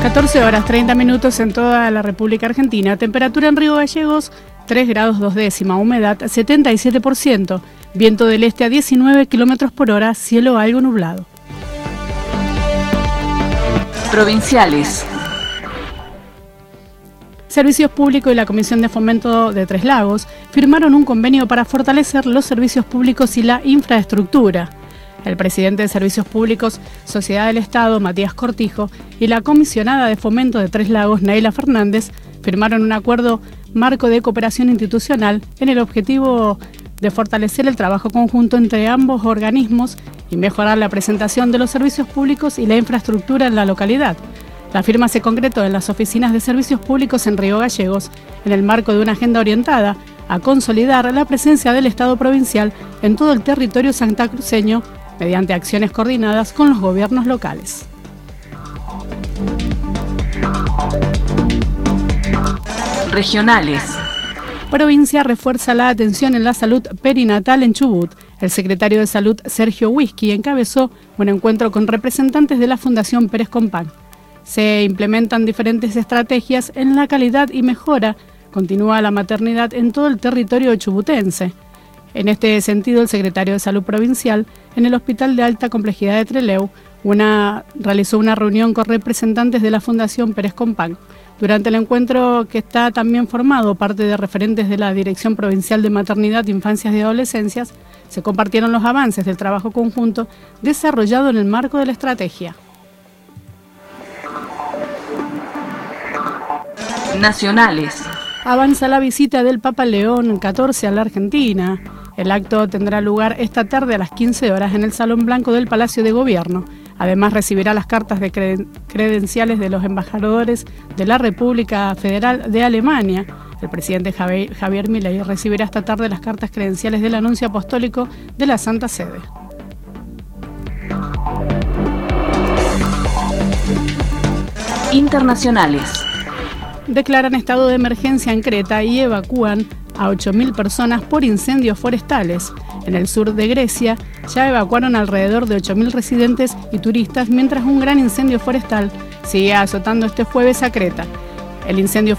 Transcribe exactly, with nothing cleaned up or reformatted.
catorce horas treinta minutos en toda la República Argentina. Temperatura en Río Gallegos, tres grados dos décimas. Humedad, setenta y siete por ciento. Viento del este a diecinueve kilómetros por hora. Cielo algo nublado. Provinciales. Servicios Públicos y la Comisión de Fomento de Tres Lagos firmaron un convenio para fortalecer los servicios públicos y la infraestructura. El presidente de Servicios Públicos, Sociedad del Estado, Matías Cortijo, y la comisionada de Fomento de Tres Lagos, Naila Fernández, firmaron un acuerdo marco de cooperación institucional en el objetivo de fortalecer el trabajo conjunto entre ambos organismos y mejorar la presentación de los servicios públicos y la infraestructura en la localidad. La firma se concretó en las oficinas de Servicios Públicos en Río Gallegos, en el marco de una agenda orientada a consolidar la presencia del Estado provincial en todo el territorio santacruceño, mediante acciones coordinadas con los gobiernos locales. Regionales. Provincia refuerza la atención en la salud perinatal en Chubut. El secretario de Salud, Sergio Whisky, encabezó un encuentro con representantes de la Fundación Pérez Compán. Se implementan diferentes estrategias en la calidad y mejora continúa la maternidad en todo el territorio chubutense. En este sentido, el secretario de Salud Provincial, en el Hospital de Alta Complejidad de Trelew, una, realizó una reunión con representantes de la Fundación Pérez Compán. Durante el encuentro, que está también formado parte de referentes de la Dirección Provincial de Maternidad, Infancias y Adolescencias, se compartieron los avances del trabajo conjunto desarrollado en el marco de la estrategia. Nacionales. Avanza la visita del Papa León catorce a la Argentina. El acto tendrá lugar esta tarde a las quince horas en el Salón Blanco del Palacio de Gobierno. Además, recibirá las cartas de creden- credenciales de los embajadores de la República Federal de Alemania. El presidente Javier, Javier Milei recibirá esta tarde las cartas credenciales del anuncio apostólico de la Santa Sede. Internacionales. Declaran estado de emergencia en Creta y evacúan a ocho mil personas por incendios forestales. En el sur de Grecia ya evacuaron alrededor de ocho mil residentes y turistas, mientras un gran incendio forestal sigue azotando este jueves a Creta. El incendio